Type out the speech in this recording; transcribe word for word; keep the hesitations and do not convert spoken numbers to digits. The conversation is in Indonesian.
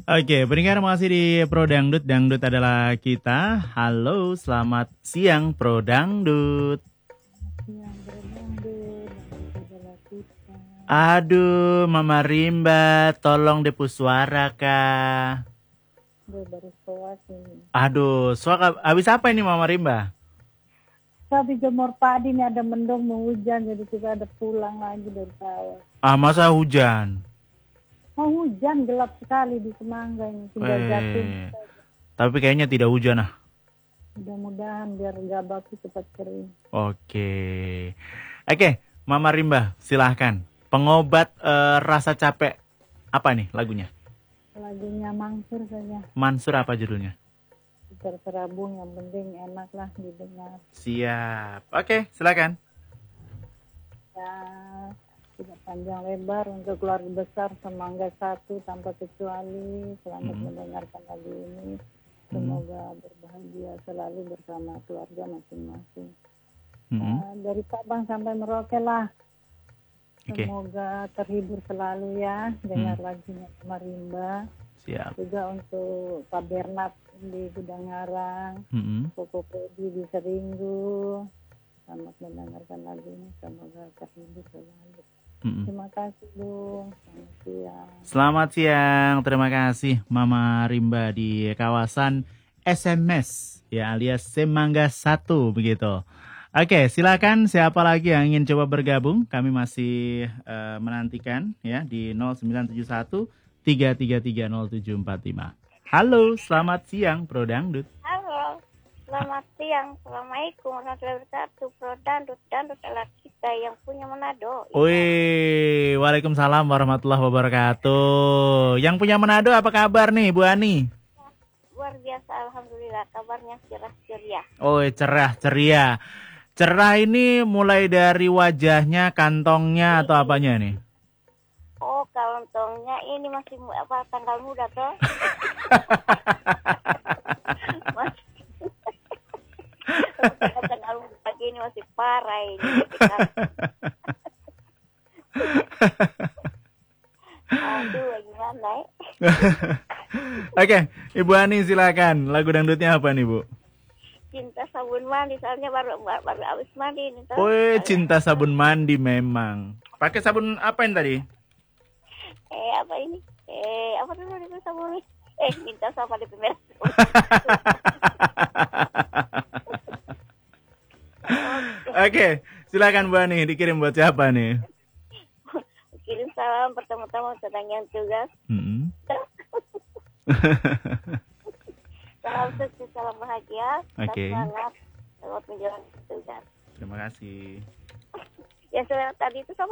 Oke, pendengar masih di Pro Dangdut. Dangdut adalah kita. Halo, selamat siang Pro Dangdut. Siang berdangdut, dangdut adalah kita. Aduh, Mama Rimba, tolong depus suara kah? Gue baru soas ini. Aduh, suara habis apa ini Mama Rimba? Tapi jemur padi ini ada mendung mau hujan, jadi kita ada pulang lagi dari sawah. Ah, masa hujan? Mau hujan gelap sekali di Semangga ini, tinggal jatuh. Eh, tapi kayaknya tidak hujan ah. Mudah-mudahan biar gabakku cepat kering. Oke, oke, Mama Rimba, silahkan. Pengobat eh, rasa capek apa nih lagunya? Lagunya Mansur saja. Mansur apa judulnya? Terserah Bung, yang penting enak lah didengar. Siap. Oke, silakan. Ya, tidak panjang lebar untuk keluarga besar Semangga satu tanpa kecuali. Selamat Mm-hmm. mendengarkan lagu ini. Semoga berbahagia selalu bersama keluarga masing-masing. Mm-hmm. Uh, dari Sabang sampai Merauke lah. Oke. Semoga terhibur selalu ya dengar Mm. lagunya Marimba. Siap. Juga untuk Pak Bernard di Gudangarang, Mm-hmm. Koko Freddy di Seringgu. Selamat mendengarkan lagu ini, semoga terhibur selalu. Mm-hmm. Terima kasih Bung, selamat siang. Selamat siang, terima kasih Mama Rimba di kawasan S M S ya alias Semangga satu begitu. Oke, silakan siapa lagi yang ingin coba bergabung? Kami masih uh, menantikan ya di nol sembilan tujuh satu tiga tiga tiga nol tujuh empat lima. Halo, selamat siang Pro Dangdut. Halo, selamat siang. Assalamualaikum warahmatullahi wabarakatuh. Pro Dangdut, Dangdut adalah kita yang punya Manado. Wih, waalaikumsalam warahmatullahi wabarakatuh. Yang punya Manado apa kabar nih Bu Ani? Luar biasa, alhamdulillah. Kabarnya cerah ceria. Oh, cerah ceria. Cerah ini mulai dari wajahnya, kantongnya atau apanya nih? Oh, kantongnya ini masih apa tanggal muda toh? Masih tanggal muda ini masih parah ini. Aduh, gimana ya? Oke, Ibu Ani silakan. Lagu dangdutnya apa nih, Bu? Cinta sabun mandi, soalnya baru baru habis mandi ini toh. Oh, cinta sabun mandi memang. Pakai sabun apa yang tadi? Eh, apa ini? Eh, apa dulu itu sabun ini? Eh, minta sama di pemerintah. Oke, silakan Bu Ani, dikirim buat siapa nih? Kirim salam pertama-tama tentang yang tugas. Mm-hmm. Salam sukses, salam bahagia. Oke. Semangat selamat menjalankan tugas. Terima kasih. Ya, saya tadi itu sama